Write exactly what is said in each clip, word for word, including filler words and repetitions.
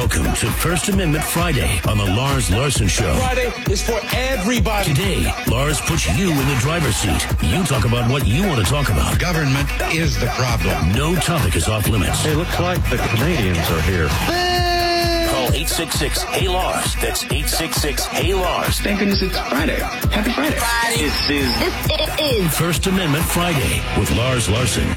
Welcome to First Amendment Friday on the Lars Larson Show. Friday is for everybody. Today, Lars puts you in the driver's seat. You talk about what you want to talk about. Government is the problem. No topic is off limits. It looks like the Canadians are here. Call eight six six, H E Y, Lars. That's eight six six, H E Y, Lars. Thank goodness it's Friday. Happy Friday. Friday. This is... This is... First Amendment Friday with Lars Larson.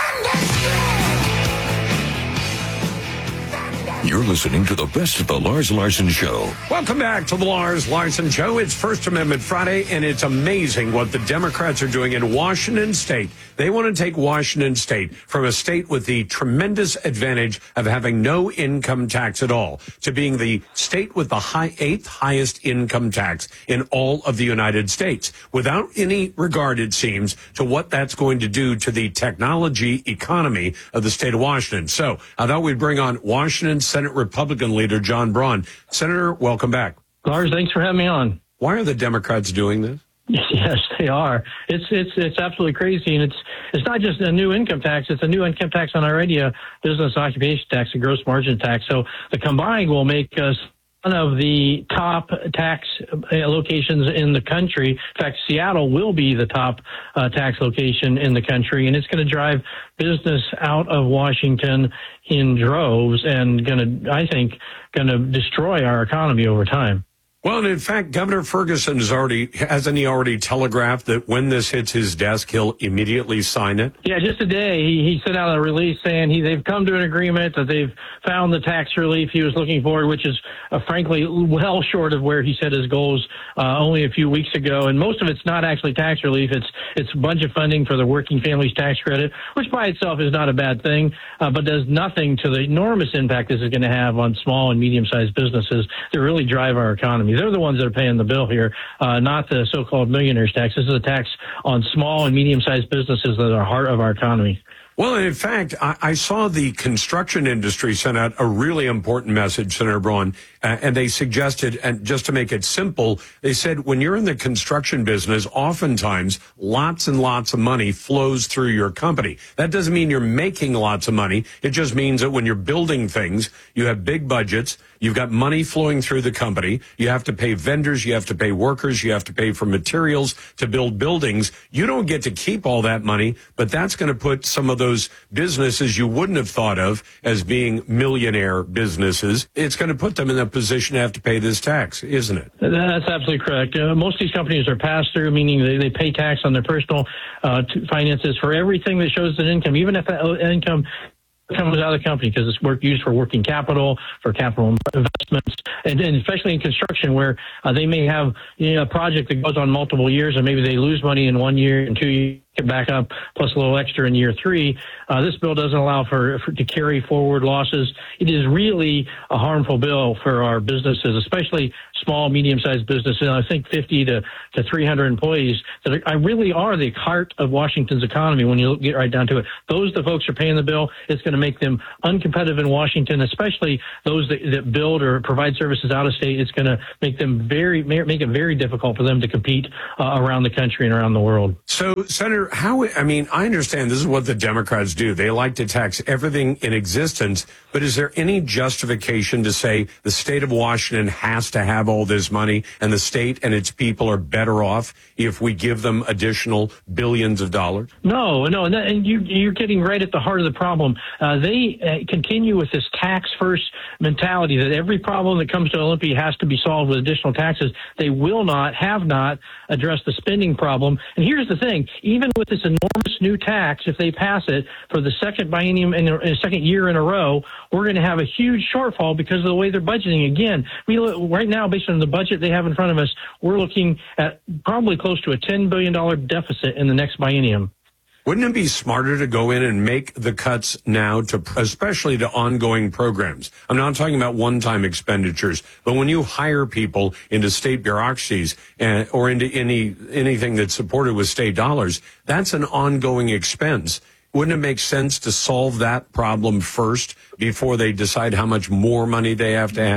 You're listening to the best of the Lars Larson Show. Welcome back to the Lars Larson Show. It's First Amendment Friday, and it's amazing what the Democrats are doing in Washington State. They want to take Washington State from a state with the tremendous advantage of having no income tax at all to being the state with the high, eighth highest income tax in all of the United States, without any regard, it seems, to what that's going to do to the technology economy of the state of Washington. So I thought we'd bring on Washington Senate Republican leader John Braun. Senator, welcome back. Lars, thanks for having me on. Why are the Democrats doing this? Yes, they are. It's it's it's absolutely crazy, and it's it's not just a new income tax. It's a new income tax on already a business occupation tax, a gross margin tax. So the combined will make us one of the top tax locations in the country. In fact, Seattle will be the top uh, tax location in the country, and it's going to drive business out of Washington in droves and going to, I think, going to destroy our economy over time. Well, and in fact, Governor Ferguson has already, hasn't he already telegraphed that when this hits his desk, he'll immediately sign it? Yeah, just today, he, he sent out a release saying he, they've come to an agreement, that they've found the tax relief he was looking for, which is, uh, frankly, well short of where he set his goals uh, only a few weeks ago. And most of it's not actually tax relief. It's it's a bunch of funding for the working families tax credit, which by itself is not a bad thing, uh, but does nothing to the enormous impact this is going to have on small and medium-sized businesses that really drive our economy. They're the ones that are paying the bill here, uh, not the so-called millionaires tax. This is a tax on small and medium-sized businesses that are the heart of our economy. Well, in fact, I, I saw the construction industry send out a really important message, Senator Braun, uh, and they suggested, and just to make it simple, they said when you're in the construction business, oftentimes lots and lots of money flows through your company. That doesn't mean you're making lots of money. It just means that when you're building things, you have big budgets, you've got money flowing through the company, you have to pay vendors, you have to pay workers, you have to pay for materials to build buildings. You don't get to keep all that money, but that's going to put some of those businesses you wouldn't have thought of as being millionaire businesses, it's going to put them in a position to have to pay this tax, isn't it? That's absolutely correct. Uh, most of these companies are pass-through, meaning they, they pay tax on their personal uh, finances for everything that shows an income, even if that income comes out of the company, because it's work used for working capital, for capital investments, and, and especially in construction where uh, they may have you know, a project that goes on multiple years, and maybe they lose money in one year and two years. Get back up plus a little extra in year three. Uh, this bill doesn't allow for, for to carry forward losses. It is really a harmful bill for our businesses, especially small, medium-sized businesses. I think fifty to, to three hundred employees that are, I really are the heart of Washington's economy when you get right down to it. Those the folks are paying the bill. It's going to make them uncompetitive in Washington, especially those that, that build or provide services out of state. It's going to make them very make it very difficult for them to compete uh, around the country and around the world. So, Senator, how, I mean, I understand this is what the Democrats do. They like to tax everything in existence, but is there any justification to say the state of Washington has to have all this money and the state and its people are better off if we give them additional billions of dollars? No, no, and, that, and you, you're getting right at the heart of the problem. Uh, they uh, continue with this tax-first mentality that every problem that comes to Olympia has to be solved with additional taxes. They will not, have not addressed the spending problem. And here's the thing, even with this enormous new tax, if they pass it for the second biennium in a, in a second year in a row, we're going to have a huge shortfall because of the way they're budgeting. Again, we look, right now, based on the budget they have in front of us, we're looking at probably close to a ten billion dollars deficit in the next biennium. Wouldn't it be smarter to go in and make the cuts now, to especially to ongoing programs? I'm not talking about one-time expenditures, but when you hire people into state bureaucracies and, or into any anything that's supported with state dollars, that's an ongoing expense. Wouldn't it make sense to solve that problem first before they decide how much more money they have to have?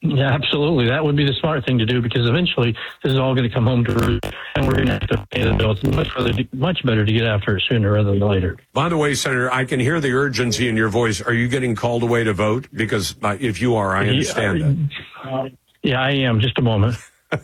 Yeah, absolutely. That would be the smart thing to do, because eventually this is all going to come home to roost, and we're going to have to pay the bill. It's much, rather, much better to get after it sooner rather than later. By the way, Senator, I can hear the urgency in your voice. Are you getting called away to vote? Because uh, if you are, I understand yeah, that. Uh, yeah, I am. Just a moment.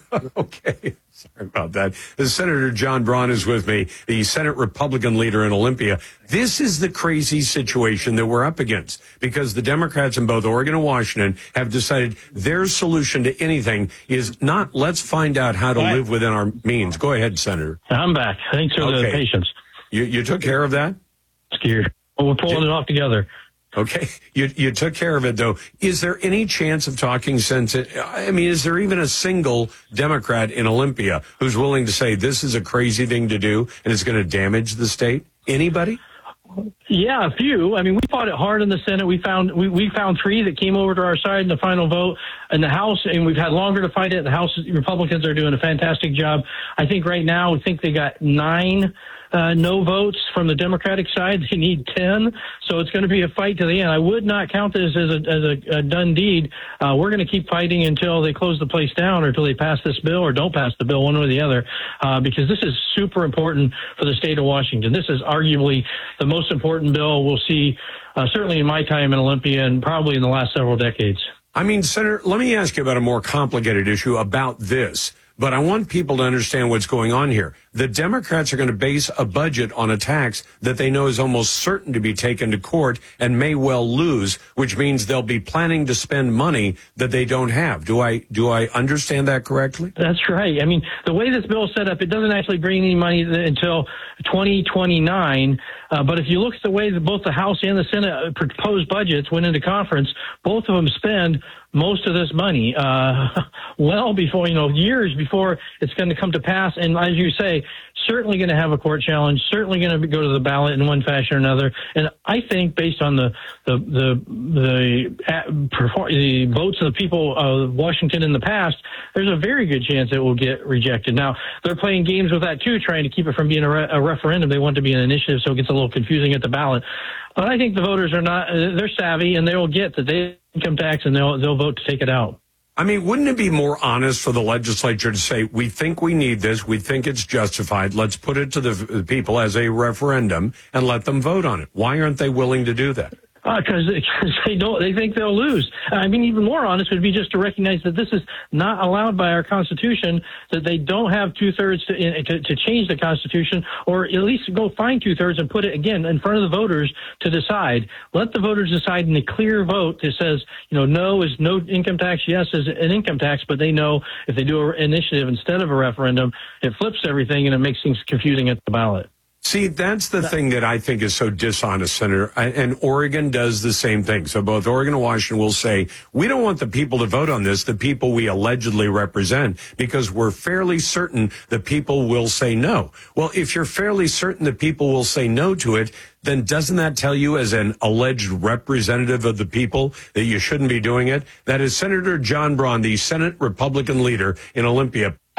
Okay. Sorry about that. Senator John Braun is with me, the Senate Republican leader in Olympia. This is the crazy situation that we're up against, because the Democrats in both Oregon and Washington have decided their solution to anything is not let's find out how to live within our means. Go ahead, Senator. I'm back. Thanks for okay. the patience. You, you took care of that? Scared. Well, we're pulling it off together. Okay. You you took care of it, though. Is there any chance of talking sense? I mean, is there even a single Democrat in Olympia who's willing to say this is a crazy thing to do and it's going to damage the state? Anybody? Yeah, a few. I mean, we fought it hard in the Senate. We found we, we found three that came over to our side in the final vote in the House, and we've had longer to fight it. The House Republicans are doing a fantastic job. I think right now, we think they got nine uh, no votes from the Democratic side. They need ten, so it's going to be a fight to the end. I would not count this as a, as a, a done deed. Uh, we're going to keep fighting until they close the place down, or until they pass this bill or don't pass the bill, one way or the other, uh, because this is super important for the state of Washington. This is arguably the most important bill we'll see, uh, certainly in my time in Olympia, and probably in the last several decades. I mean, Senator, let me ask you about a more complicated issue about this, but I want people to understand what's going on here. The Democrats are going to base a budget on a tax that they know is almost certain to be taken to court and may well lose, which means they'll be planning to spend money that they don't have. Do I do I understand that correctly? That's right. I mean, the way this bill is set up, it doesn't actually bring any money until twenty twenty-nine. Uh, but if you look at the way that both the House and the Senate proposed budgets went into conference, both of them spend most of this money uh, well before, you know, years before it's going to come to pass. And as you say, certainly going to have a court challenge, certainly going to go to the ballot in one fashion or another. And I think based on the the the the, the, the votes of the people of Washington in the past, there's a very good chance it will get rejected. Now, they're playing games with that, too, trying to keep it from being a, re- a referendum. They want it to be an initiative, so it gets a little confusing at the ballot. But I think the voters are not, they're savvy, and they will get the day income tax, and they'll they'll vote to take it out. I mean, wouldn't it be more honest for the legislature to say, we think we need this, we think it's justified, let's put it to the people as a referendum and let them vote on it? Why aren't they willing to do that? Because uh, they don't, they think they'll lose. I mean, even more honest would be just to recognize that this is not allowed by our Constitution, that they don't have two thirds to, to to change the Constitution, or at least go find two thirds and put it again in front of the voters to decide. Let the voters decide in a clear vote that says, you know, no is no income tax, yes is an income tax, but they know if they do an initiative instead of a referendum, it flips everything and it makes things confusing at the ballot. See, that's the thing that I think is so dishonest, Senator. And Oregon does the same thing. So both Oregon and Washington will say, we don't want the people to vote on this, the people we allegedly represent, because we're fairly certain the people will say no. Well, if you're fairly certain that people will say no to it, then doesn't that tell you as an alleged representative of the people that you shouldn't be doing it? That is Senator John Braun, the Senate Republican leader in Olympia.